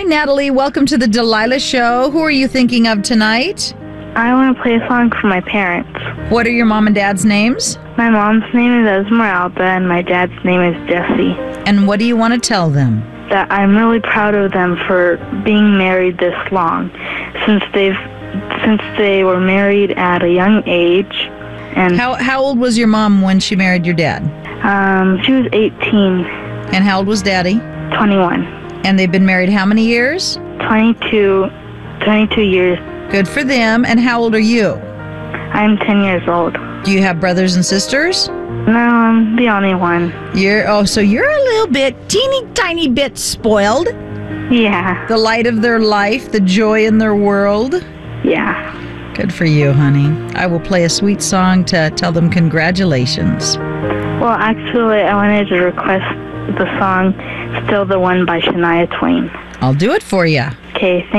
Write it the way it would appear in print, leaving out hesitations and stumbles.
Natalie. Welcome to the Delilah Show. Who are you thinking of tonight? I want to play a song for my parents. What are your mom and dad's names? My mom's name is Esmeralda, and my dad's name is Jesse. And what do you want to tell them? That I'm really proud of them for being married this long, since they were married at a young age. And How old was your mom when she married your dad? she was 18. And how old was daddy? 21. And they've been married how many years? 22 years. Good for them. And how old are you? I'm 10 years old. Do you have brothers and sisters? No, I'm the only one. So you're a little bit, teeny tiny bit spoiled. Yeah. The light of their life, the joy in their world. Yeah. Good for you, honey. I will play a sweet song to tell them congratulations. Well, actually, I wanted to request the song Still the One by Shania Twain. I'll do it for you. Okay,